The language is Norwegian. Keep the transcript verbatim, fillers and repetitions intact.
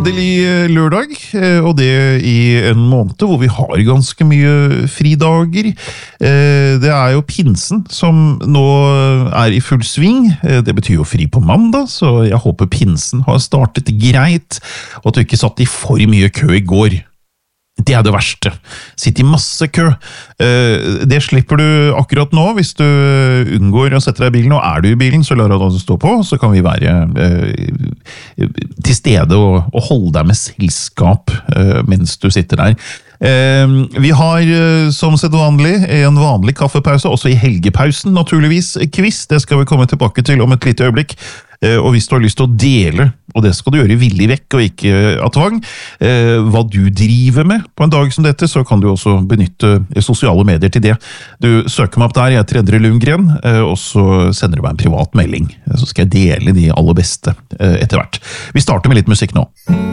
endelig lørdag, og det i en måned hvor vi har ganske mye fridager. Det er jo pinsen som nå er i full sving. Det betyr jo fri på mandag, så jeg håper pinsen har startet greit, og at du ikke satt i for mye kø i går. Det er det verste. Sitt i masse kø. Det slipper du akkurat nå hvis du unngår å sette deg i bilen, og er du i bilen, så lar du det stå på, så kan vi være til stede og holde deg med selskap mens du sitter der. Vi har som sett vanlig en vanlig kaffepause, også i helgepausen naturligvis quiz, det skal vi komme tilbake til om et lite øyeblikk. Og hvis du har lyst til å dele, og det skal du gjøre villig vekk og ikke av tvang, hva du driver med på en dag som dette, så kan du også benytte sosiale medier til det. Du søker meg opp der, jeg heter Endre Lundgren, og så sender du meg en privat melding. Så skal jeg dele de aller beste etter hvert. Vi starter med litt musikk nå.